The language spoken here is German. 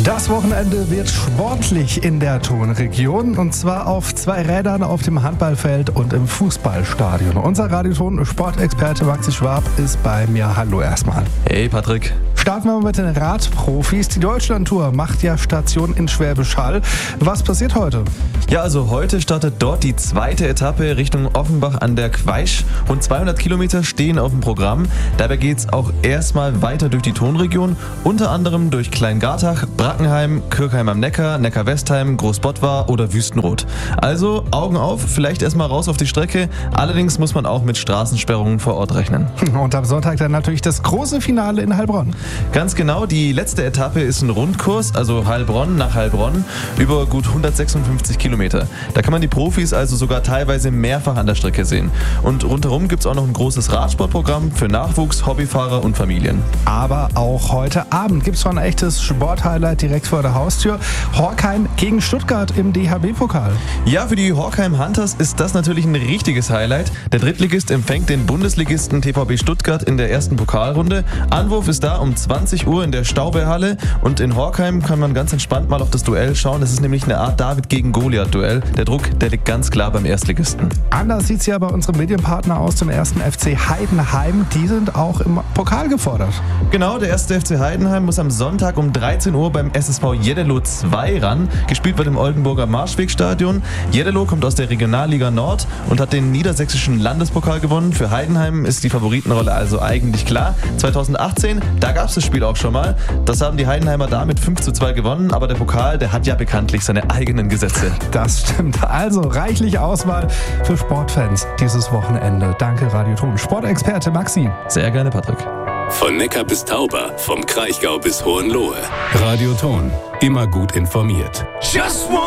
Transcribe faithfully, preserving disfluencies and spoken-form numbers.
Das Wochenende wird sportlich in der Tonregion und zwar auf zwei Rädern auf dem Handballfeld und im Fußballstadion. Unser Radioton-Sportexperte Maxi Schwab ist bei mir. Hallo erstmal. Hey Patrick. Starten wir mit den Radprofis. Die Deutschlandtour macht ja Station in Schwäbisch Hall. Was passiert heute? Ja, also heute startet dort die zweite Etappe Richtung Offenbach an der Queisch. Rund zweihundert Kilometer stehen auf dem Programm. Dabei geht es auch erstmal weiter durch die Tonregion, unter anderem durch Kleingartach, Brackenheim, Kirchheim am Neckar, Neckar-Westheim, Großbottwar oder Wüstenrot. Also Augen auf, vielleicht erstmal raus auf die Strecke. Allerdings muss man auch mit Straßensperrungen vor Ort rechnen. Und am Sonntag dann natürlich das große Finale in Heilbronn. Ganz genau, die letzte Etappe ist ein Rundkurs, also Heilbronn nach Heilbronn, über gut hundertsechsundfünfzig Kilometer. Da kann man die Profis also sogar teilweise mehrfach an der Strecke sehen. Und rundherum gibt es auch noch ein großes Radsportprogramm für Nachwuchs, Hobbyfahrer und Familien. Aber auch heute Abend gibt es schon ein echtes Sporthighlight direkt vor der Haustür. Horkheim gegen Stuttgart im D H B-Pokal. Ja, für die Horkheim Hunters ist das natürlich ein richtiges Highlight. Der Drittligist empfängt den Bundesligisten T V B Stuttgart in der ersten Pokalrunde. Anwurf ist da um zwanzig Uhr in der Staubeerhalle und in Horkheim kann man ganz entspannt mal auf das Duell schauen. Das ist nämlich eine Art David gegen Goliath-Duell. Der Druck, der liegt ganz klar beim Erstligisten. Anders sieht es ja bei unserem Medienpartner aus, dem ersten F C Heidenheim. Die sind auch im Pokal gefordert. Genau, der erste F C Heidenheim muss am Sonntag um dreizehn Uhr beim S S V Jeddelo zwei ran. Gespielt wird im Oldenburger Marschwegstadion. Jeddelo kommt aus der Regionalliga Nord und hat den niedersächsischen Landespokal gewonnen. Für Heidenheim ist die Favoritenrolle also eigentlich klar. zweitausendachtzehn, da gab es das Spiel auch schon mal. Das haben die Heidenheimer da mit fünf zu zwei gewonnen, aber der Pokal, der hat ja bekanntlich seine eigenen Gesetze. Das stimmt. Also reichlich Auswahl für Sportfans dieses Wochenende. Danke Radioton. Sportexperte Maxi. Sehr gerne, Patrick. Von Neckar bis Tauber, vom Kraichgau bis Hohenlohe. Radioton, immer gut informiert. Just one